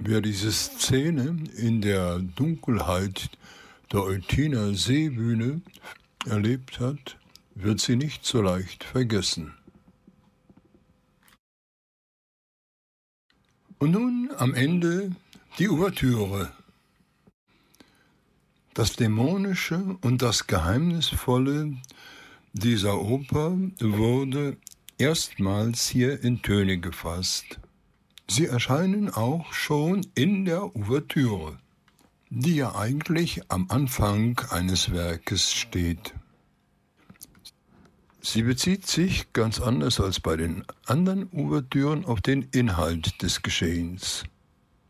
Wer diese Szene in der Dunkelheit der Eutina Seebühne erlebt hat, wird sie nicht so leicht vergessen. Und nun am Ende die Ouvertüre. Das Dämonische und das Geheimnisvolle dieser Oper wurde erstmals hier in Töne gefasst. Sie erscheinen auch schon in der Ouvertüre, die ja eigentlich am Anfang eines Werkes steht. Sie bezieht sich, ganz anders als bei den anderen Ouvertüren, auf den Inhalt des Geschehens.